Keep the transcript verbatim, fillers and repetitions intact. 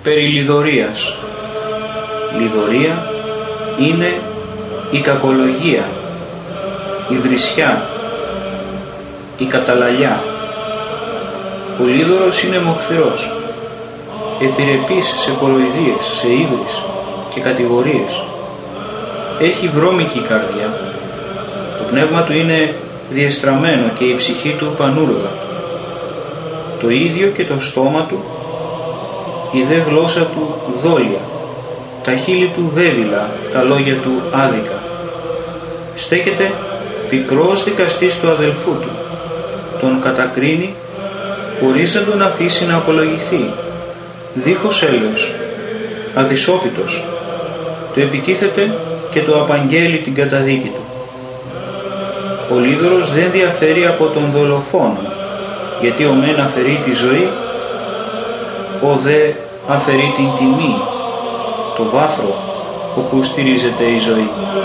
περί λιδωρίας. Λιδωρία είναι η κακολογία, η βρισιά, η καταλαλιά. Ο λίδωρος είναι μοχθηρός, επιρρεπής σε κοροϊδίες, σε ύβρις και κατηγορίες. Έχει βρώμικη καρδιά, το πνεύμα του είναι διεστραμμένο και η ψυχή του πανούργα. Το ίδιο και το στόμα του, η δε γλώσσα του δόλια, τα χείλη του βέβηλα, τα λόγια του άδικα. Στέκεται πικρός δικαστής του αδελφού του, τον κατακρίνει χωρίς να τον αφήσει να απολογηθεί, δίχως έλεος, αδυσόπιτος, το επιτίθεται και το απαγγέλει την καταδίκη του. Ο λίδωρος δεν διαφέρει από τον δολοφόνο, γιατί ο μεν αφαιρεί τη ζωή, ο δε αφαιρεί την τιμή, το βάθρο όπου στηρίζεται η ζωή.